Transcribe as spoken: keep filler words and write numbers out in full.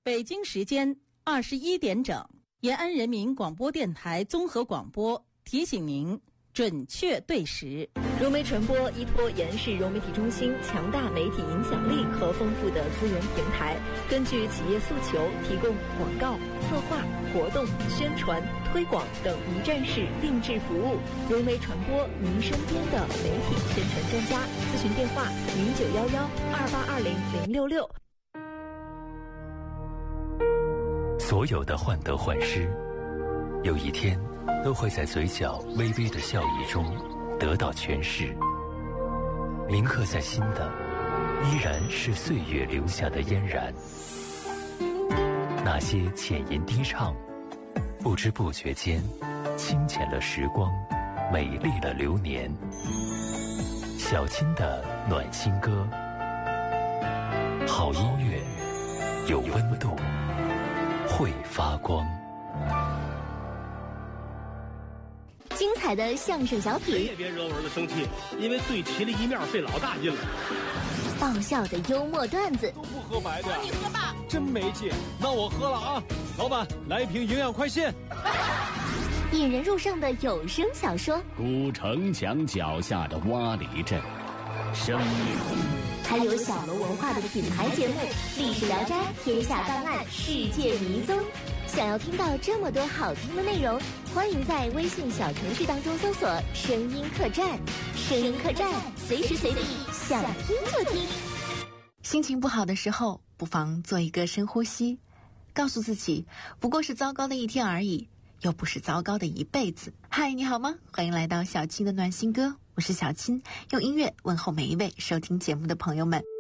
北京时间二十一点整，延安人民广播电台综合广播提醒您准确对时。 融媒传播依托延安市融媒体中心强大媒体影响力和丰富的资源平台，根据企业诉求，提供广告、策划、活动、宣传、推广等一站式定制服务。融媒传播，您身边的媒体宣传专家。咨询电话：零九幺幺二八二零零六六。 所有的患得患失，有一天都会在嘴角微微的笑意中得到诠释。铭刻在心的，依然是岁月留下的嫣然。那些浅吟低唱，不知不觉间清浅了时光，美丽了流年。小青的暖心歌，好音乐，有温度，会发光。 精彩的相声小品， 谁也别惹我儿子生气，因为对齐了一面费老大劲了。 爆笑的幽默段子， 都不喝白的， 你喝吧， 真没劲。那我喝了啊，老板来一瓶营养快线。 引人入胜的有声小说， 古城墙脚下的洼里镇，生命。 还有小楼文化的品牌节目《历史聊斋》《天下档案》《世界迷踪》。想要听到这么多好听的内容，欢迎在微信小程序当中搜索“声音客栈”。声音客栈，随时随地想听就听。 心情不好的时候，不妨做一个深呼吸，告诉自己，不过是糟糕的一天而已，又不是糟糕的一辈子。嗨，你好吗？欢迎来到小青的暖心歌，我是小青，用音乐问候每一位收听节目的朋友们。